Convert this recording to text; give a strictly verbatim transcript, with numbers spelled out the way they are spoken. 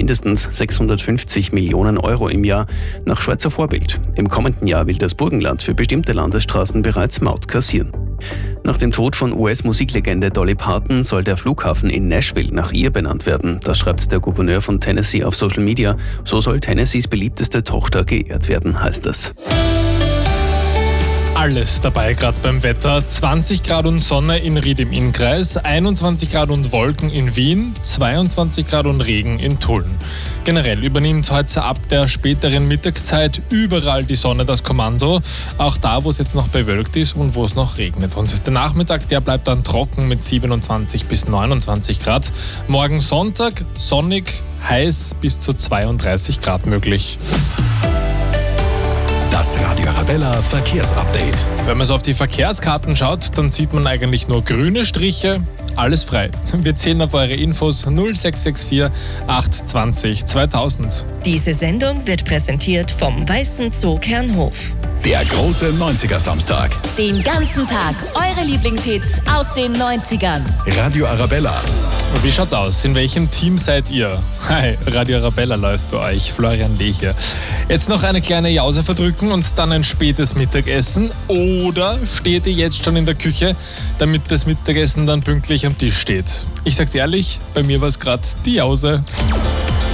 mindestens sechshundertfünfzig Millionen Euro im Jahr nach Schweizer Vorbild. Im kommenden Jahr will das Burgenland für bestimmte Landesstraßen bereits Maut kassieren. Nach dem Tod von U S-Musiklegende Dolly Parton soll der Flughafen in Nashville nach ihr benannt werden. Das schreibt der Gouverneur von Tennessee auf Social Media. So soll Tennessees beliebteste Tochter geehrt werden, heißt es. Alles dabei gerade beim Wetter. zwanzig Grad und Sonne in Ried im Innkreis, einundzwanzig Grad und Wolken in Wien, zweiundzwanzig Grad und Regen in Tulln. Generell übernimmt heute ab der späteren Mittagszeit überall die Sonne das Kommando, auch da, wo es jetzt noch bewölkt ist und wo es noch regnet. Und der Nachmittag, der bleibt dann trocken mit siebenundzwanzig bis neunundzwanzig Grad. Morgen Sonntag, sonnig, heiß, bis zu zweiunddreißig Grad möglich. Das Radio Arabella Verkehrsupdate. Wenn man so auf die Verkehrskarten schaut, dann sieht man eigentlich nur grüne Striche. Alles frei. Wir zählen auf eure Infos null sechs sechs vier acht zwanzig zweitausend. Diese Sendung wird präsentiert vom Weißen Zoo Kernhof. Der große neunziger-Samstag. Den ganzen Tag eure Lieblingshits aus den neunzigern. Radio Arabella. Wie schaut's aus? In welchem Team seid ihr? Hi, Radio Arabella läuft bei euch. Florian Lee hier. Jetzt noch eine kleine Jause verdrücken und dann ein spätes Mittagessen. Oder steht ihr jetzt schon in der Küche, damit das Mittagessen dann pünktlich am Tisch steht? Ich sag's ehrlich, bei mir war's gerade die Jause.